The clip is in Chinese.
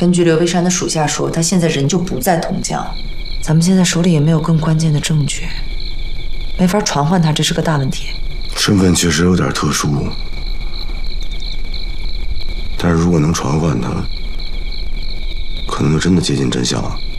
根据刘维山的属下说，他现在人就不在同江，咱们现在手里也没有更关键的证据，没法传唤他，这是个大问题。 身份确实有点特殊，但是如果能传唤他，可能就真的接近真相了。